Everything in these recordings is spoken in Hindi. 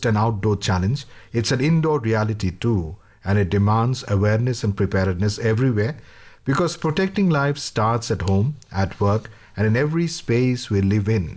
just an outdoor challenge, it's an indoor reality too, and it demands awareness and preparedness everywhere because protecting life starts at home, at work, and in every space we live in.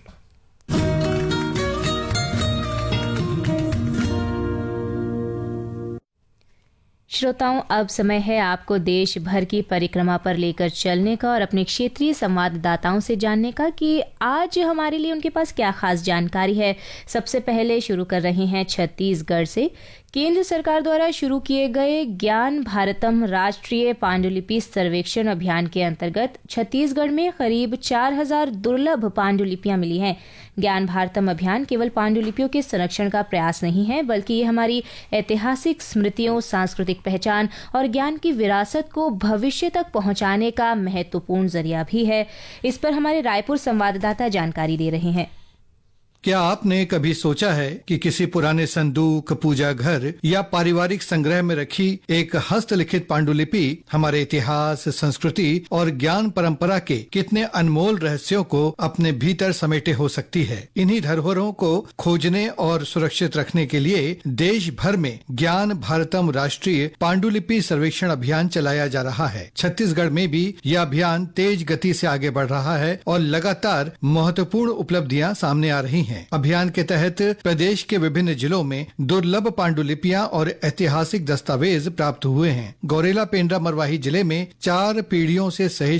श्रोताओं, अब समय है आपको देश भर की परिक्रमा पर लेकर चलने का और अपने क्षेत्रीय संवाददाताओं से जानने का कि आज हमारे लिए उनके पास क्या खास जानकारी है। सबसे पहले शुरू कर रहे हैं छत्तीसगढ़ से। केंद्र सरकार द्वारा शुरू किए गए ज्ञान भारतम राष्ट्रीय पांडुलिपि सर्वेक्षण अभियान के अंतर्गत छत्तीसगढ़ में करीब 4000 दुर्लभ पांडुलिपियां मिली हैं। ज्ञान भारतम अभियान केवल पांडुलिपियों के संरक्षण का प्रयास नहीं है, बल्कि ये हमारी ऐतिहासिक स्मृतियों, सांस्कृतिक पहचान और ज्ञान की विरासत को भविष्य तक पहुंचाने का महत्वपूर्ण जरिया भी है। इस पर हमारे रायपुर संवाददाता जानकारी दे रहे हैं। क्या आपने कभी सोचा है कि किसी पुराने संदूक, पूजा घर या पारिवारिक संग्रह में रखी एक हस्तलिखित पांडुलिपि हमारे इतिहास, संस्कृति और ज्ञान परंपरा के कितने अनमोल रहस्यों को अपने भीतर समेटे हो सकती है। इन्हीं धरोहरों को खोजने और सुरक्षित रखने के लिए देश भर में ज्ञान भारतम राष्ट्रीय पांडुलिपि सर्वेक्षण अभियान चलाया जा रहा है। छत्तीसगढ़ में भी यह अभियान तेज गति से आगे बढ़ रहा है और लगातार महत्वपूर्ण उपलब्धियां सामने आ रही हैं। अभियान के तहत प्रदेश के विभिन्न जिलों में दुर्लभ पांडुलिपियां और ऐतिहासिक दस्तावेज प्राप्त हुए हैं। गौरेला पेंड्रा मरवाही जिले में 4 पीढ़ियों से सहेज